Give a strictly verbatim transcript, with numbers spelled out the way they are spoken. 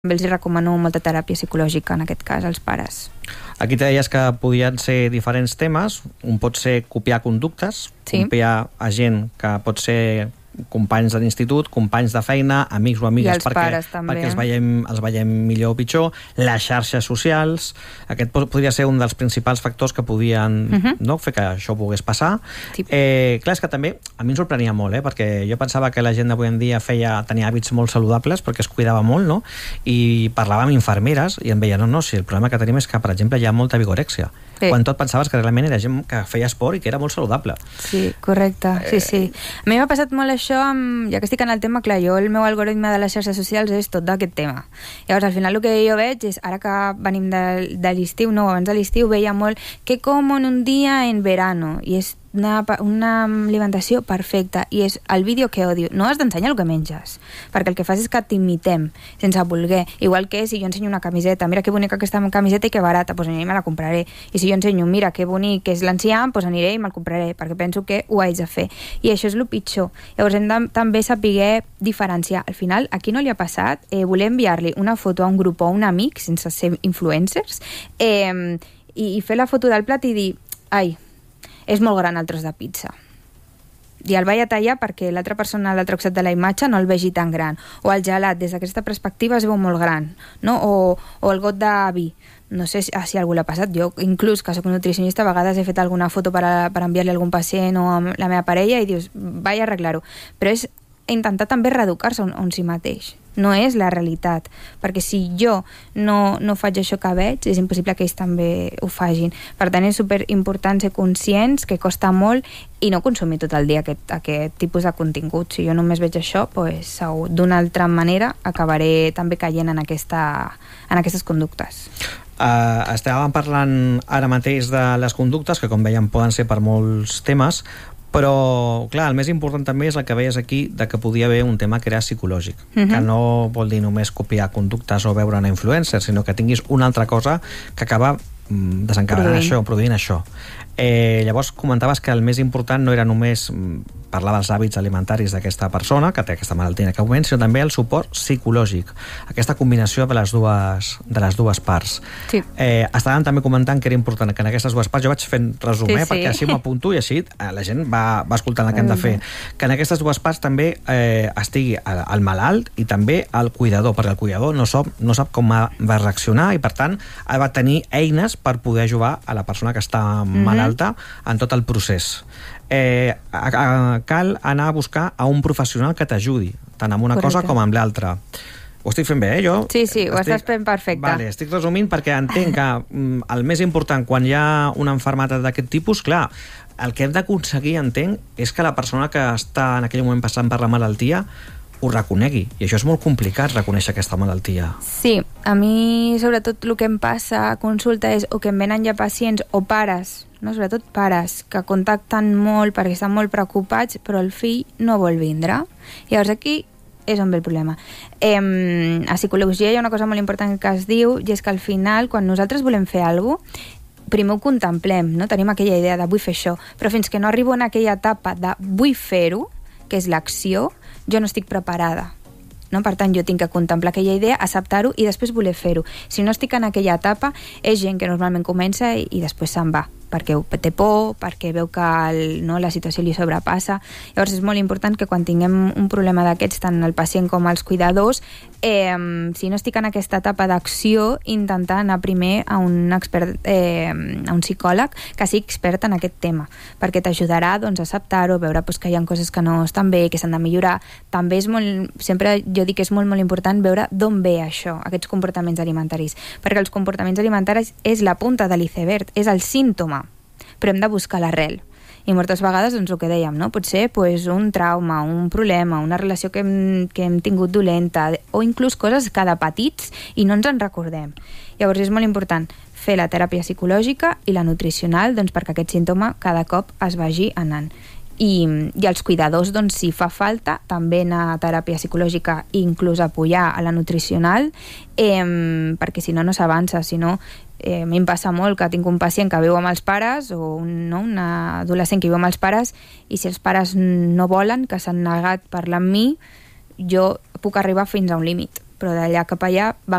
També els recomano molta teràpia psicològica, en aquest cas, als pares. Aquí te deies que podien ser diferents temes. Un pot ser copiar conductes, sí. Copiar a gent que pot ser companys de l'institut, companys de feina, amics o amigues, perquè, perquè els, veiem, els veiem millor o pitjor, les xarxes socials. Aquest podria ser un dels principals factors que podien uh-huh. no, fer que això pogués passar. Sí. Eh, clar, és que també a mi em sorprenia molt, eh, perquè jo pensava que la gent d'avui en dia feia, tenia hàbits molt saludables perquè es cuidava molt, no? I parlava amb infermeres i em veia, no, no, si el problema que tenim és que, per exemple, hi ha molta vigorèxia. Sí. Quan tot pensaves que realment era gent que feia esport i que era molt saludable. Sí, correcte, sí, sí. A mi m'ha passat molt això, amb, ja que estic en el tema, clar, jo el meu algoritme de les xarxes socials és tot d'aquest tema. Llavors, al final el que jo veig és, ara que venim de, de l'estiu, no, abans de l'estiu veia molt que como en un dia en verano, i és Una, una alimentació perfecta, i és el vídeo que odio. No has d'ensenyar el que menges, perquè el que fas és que t'imitem sense voler. Igual que si jo ensenyo una camiseta, mira que bonica aquesta camiseta i que barata, doncs aniré i me la compraré. I si jo ensenyo, mira que bonic que és l'enciam, doncs aniré i me'l compraré, perquè penso que ho haig de fer. I això és el pitjor. Llavors hem de també saber diferenciar. Al final, a qui no li ha passat eh, voler enviar-li una foto a un grup o a un amic, sense ser influencers, eh, i, i fer la foto del plat i dir, ai, és molt gran el tros de pizza. I el vaig a tallar perquè l'altra persona a l'altre costat de la imatge no el vegi tan gran. O el gelat, des d'aquesta perspectiva es veu molt gran. No? O, o el got de vi. No sé si, si a algú l'ha passat. Jo, inclús, que soc nutricionista, a vegades he fet alguna foto per, a, per enviar-li a algun pacient o a la meva parella i dius, vaig a arreglar-ho. Però és intentar també reeducar-se on, on si mateix. No és la realitat, perquè si jo no, no faig això que veig, és impossible que ells també ho fagin. Per tant, és superimportant ser conscients que costa molt i no consumir tot el dia aquest, aquest tipus de contingut. Si jo només veig això, pues, d'una altra manera acabaré també caient en, aquesta, en aquestes conductes. Uh, estàvem parlant ara mateix de les conductes, que com veiem poden ser per molts temes, però, clar, el més important també és el que veies aquí, de que podia haver un tema que era psicològic, uh-huh. que no vol dir només copiar conductes o veure una influencer, sinó que tinguis una altra cosa que acaba mm, desencadenant això, produint això. Eh, llavors comentaves que el més important no era només parlar dels hàbits alimentaris d'aquesta persona que té aquesta malaltia en aquest moment, sinó també el suport psicològic, aquesta combinació de les dues, de les dues parts. Sí. Eh, estàvem també comentant que era important que en aquestes dues parts, jo vaig fent resum, sí, eh, sí. perquè així m'apunto i així la gent va, va escoltant el que hem de fer, que en aquestes dues parts també eh, estigui el, el malalt i també el cuidador, perquè el cuidador no sap, no sap com va reaccionar i per tant ha de tenir eines per poder ajudar a la persona que està mm-hmm. malalta en tot el procés. Eh, a, a, cal anar a buscar a un professional que t'ajudi, tant amb una Correcte. Cosa com amb l'altra. Ho estic fent bé, eh, jo? Sí, sí, ho estic... estàs fent perfecte. Vale, estic resumint perquè entenc que mm, el més important quan hi ha una malaltia d'aquest tipus, clar, el que hem d'aconseguir, entenc, és que la persona que està en aquell moment passant per la malaltia ho reconegui, i això és molt complicat, reconèixer aquesta malaltia. Sí, a mi sobretot el que em passa a consulta és o que em venen ja pacients o pares, no? Sobretot pares, que contacten molt perquè estan molt preocupats, però el fill no vol vindre. Llavors aquí és on ve el problema. Eh, a psicologia hi ha una cosa molt important que es diu, i és que al final, quan nosaltres volem fer alguna cosa, primer ho contemplem, no? Tenim aquella idea de vull fer això, però fins que no arribo en aquella etapa de vull fer-ho, que és l'acció, jo no estic preparada. No? Per tant, jo tinc que contemplar aquella idea, acceptar-ho i després voler fer-ho. Si no estic en aquella etapa, és gent que normalment comença i, i després se'n va, perquè té por, perquè veu que el, no, la situació li sobrepassa. Llavors és molt important que quan tinguem un problema d'aquests, tant el pacient com els cuidadors, eh, si no estic en aquesta etapa d'acció, intentar anar primer a un expert, eh, a un psicòleg que sigui expert en aquest tema, perquè t'ajudarà doncs, a acceptar-ho, veure doncs, que hi ha coses que no estan bé, que s'han de millorar. També és molt, sempre jo dic que és molt, molt important veure d'on ve això, aquests comportaments alimentaris, perquè els comportaments alimentaris és la punta de l'iceberg, és el símptoma, però hem de buscar l'arrel. I moltes vegades, doncs, el que dèiem, no? Pot ser pues, un trauma, un problema, una relació que hem, que hem tingut dolenta, o inclús coses que de petits i no ens en recordem. Llavors és molt important fer la teràpia psicològica i la nutricional, doncs, perquè aquest símptoma cada cop es vagi anant. I, i els cuidadors, doncs, si fa falta, també anar a teràpia psicològica i inclús apoyar a la nutricional, eh, perquè si no, no s'avança, si no... Eh, a mi em passa molt que tinc un pacient que viu amb els pares o un, no, una adolescent que viu amb els pares i si els pares no volen, que s'han negat a parlar amb mi, jo puc arribar fins a un límit però d'allà cap allà va